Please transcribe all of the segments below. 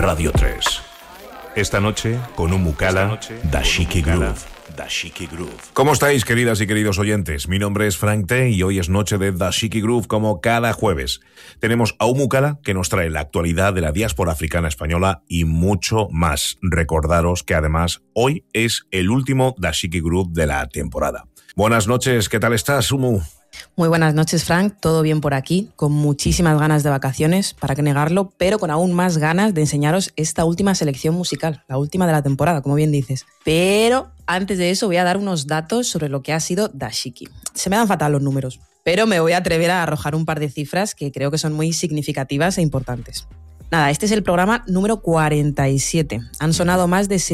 Radio 3. Esta noche, con un Mukala, Dashiki Groove. ¿Cómo estáis, queridas y queridos oyentes? Mi nombre es Frank T. y hoy es noche de Dashiki Groove como cada jueves. Tenemos a un Mukala que nos trae la actualidad de la diáspora africana española y mucho más. Recordaros que además hoy es el último Dashiki Groove de la temporada. Buenas noches, ¿qué tal estás, Umu? Muy buenas noches, Frank. Todo bien por aquí, con muchísimas ganas de vacaciones, para qué negarlo, pero con aún más ganas de enseñaros esta última selección musical, la última de la temporada, como bien dices. Pero antes de eso voy a dar unos datos sobre lo que ha sido Dashiki. Se me dan fatal los números, pero me voy a atrever a arrojar un par de cifras que creo que son muy significativas e importantes. Nada, este es el programa número 47. Han sonado más de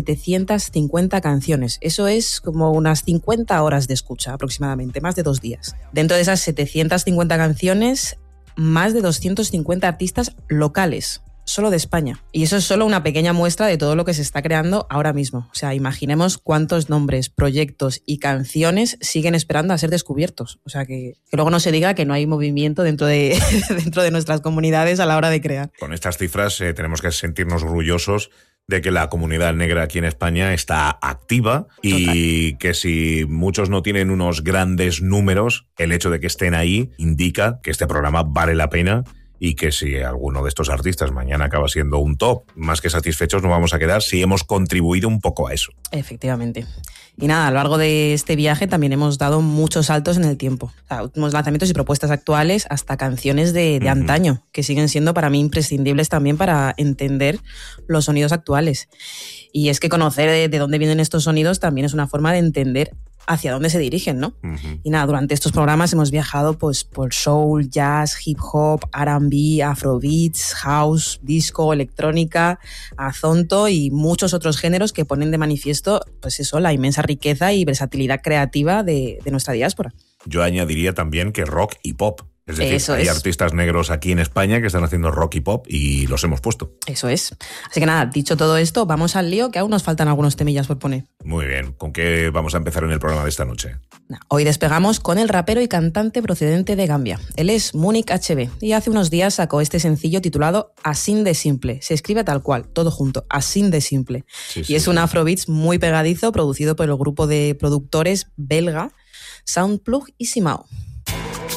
750 canciones. Eso es como unas 50 horas de escucha aproximadamente, más de 2 días. Dentro de esas 750 canciones, más de 250 artistas locales, solo de España. Y eso es solo una pequeña muestra de todo lo que se está creando ahora mismo. O sea, imaginemos cuántos nombres, proyectos y canciones siguen esperando a ser descubiertos. O sea, que luego no se diga que no hay movimiento dentro de nuestras comunidades a la hora de crear. Con estas cifras tenemos que sentirnos orgullosos de que la comunidad negra aquí en España está activa y que si muchos no tienen unos grandes números, el hecho de que estén ahí indica que este programa vale la pena. Y que si alguno de estos artistas mañana acaba siendo un top, más que satisfechos nos vamos a quedar si hemos contribuido un poco a eso. Efectivamente. Y nada, a lo largo de este viaje también hemos dado muchos saltos en el tiempo. O sea, últimos lanzamientos y propuestas actuales hasta canciones de antaño, que siguen siendo para mí imprescindibles también para entender los sonidos actuales. Y es que conocer de dónde vienen estos sonidos también es una forma de entender hacia dónde se dirigen, ¿no? Y nada, durante estos programas hemos viajado pues por soul, jazz, hip hop, R&B, afrobeats, house, disco, electrónica, azonto y muchos otros géneros que ponen de manifiesto pues eso, la inmensa riqueza y versatilidad creativa de nuestra diáspora. Yo añadiría también que rock y pop. Es decir, hay artistas negros aquí en España que están haciendo rock y pop y los hemos puesto. Eso es. Así que nada, dicho todo esto, vamos al lío, que aún nos faltan algunos temillas por poner. Muy bien. ¿Con qué vamos a empezar en el programa de esta noche? Hoy despegamos con el rapero y cantante procedente de Gambia. Él es Munich HB y hace unos días sacó este sencillo titulado Así de Simple. Se escribe tal cual, todo junto, Así de Simple. Sí, es un afrobeats muy pegadizo producido por el grupo de productores belga Soundplug y Simao.